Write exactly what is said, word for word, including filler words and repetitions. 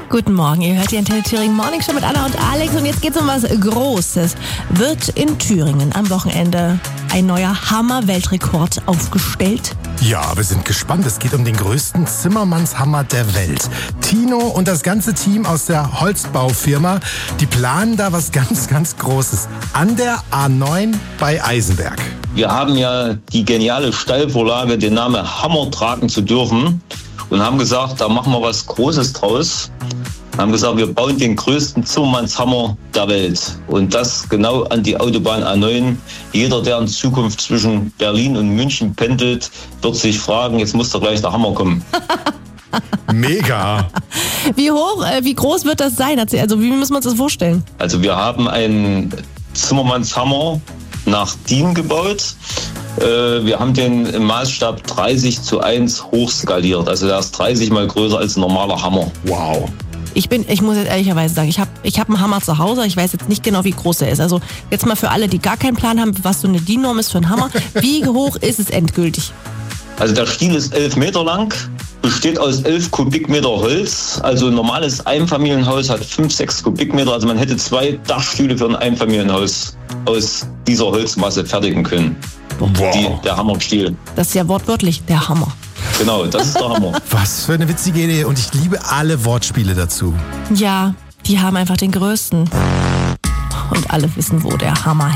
Guten Morgen, ihr hört die Antenne Thüringen Morning Show mit Anna und Alex und jetzt geht's um was Großes. Wird in Thüringen am Wochenende ein neuer Hammer-Weltrekord aufgestellt? Ja, wir sind gespannt. Es geht um den größten Zimmermannshammer der Welt. Tino und das ganze Team aus der Holzbaufirma, die planen da was ganz, ganz Großes. An der A neun bei Eisenberg. Wir haben ja die geniale Steilvorlage, den Namen Hammer tragen zu dürfen und haben gesagt, da machen wir was Großes draus. Wir haben gesagt, wir bauen den größten Zimmermannshammer der Welt. Und das genau an die Autobahn A neun. Jeder, der in Zukunft zwischen Berlin und München pendelt, wird sich fragen, jetzt muss doch gleich der Hammer kommen. Mega! Wie hoch, äh, wie groß wird das sein? Also wie muss man sich das vorstellen? Also wir haben einen Zimmermannshammer nach D I N gebaut. Äh, wir haben den im Maßstab dreißig zu eins hochskaliert. Also der ist dreißig mal größer als ein normaler Hammer. Wow! Ich bin, ich muss jetzt ehrlicherweise sagen, ich habe ich hab einen Hammer zu Hause, ich weiß jetzt nicht genau, wie groß er ist. Also jetzt mal für alle, die gar keinen Plan haben, was so eine D I N-Norm ist für einen Hammer. Wie hoch ist es endgültig? Also der Stiel ist elf Meter lang, besteht aus elf Kubikmeter Holz. Also ein normales Einfamilienhaus hat fünf, sechs Kubikmeter. Also man hätte zwei Dachstühle für ein Einfamilienhaus aus dieser Holzmasse fertigen können. Wow. Die, der Hammerstiel. Das ist ja wortwörtlich der Hammer. Genau, das ist der Hammer. Was für eine witzige Idee und ich liebe alle Wortspiele dazu. Ja, die haben einfach den größten. Und alle wissen, wo der Hammer